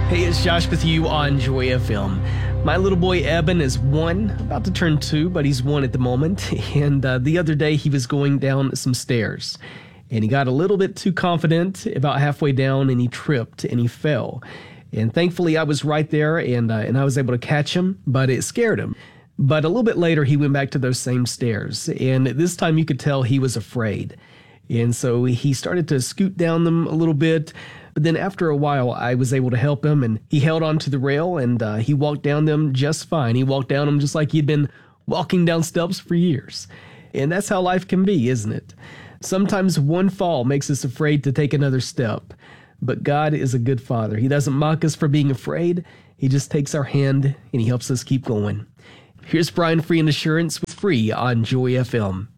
Hey, it's Josh with you on Joy FM. My little boy Eben is 1, about to turn 2, but he's 1 at the moment. And the other day he was going down some stairs and he got a little bit too confident about halfway down and he tripped and he fell. And thankfully I was right there and I was able to catch him, but it scared him. But a little bit later he went back to those same stairs, and this time you could tell he was afraid. And so he started to scoot down them a little bit. But then after a while, I was able to help him, and he held onto the rail, and he walked down them just fine. He walked down them just like he'd been walking down steps for years. And that's how life can be, isn't it? Sometimes one fall makes us afraid to take another step. But God is a good Father. He doesn't mock us for being afraid. He just takes our hand, and He helps us keep going. Here's Brian Free and Assurance with Free on Joy FM.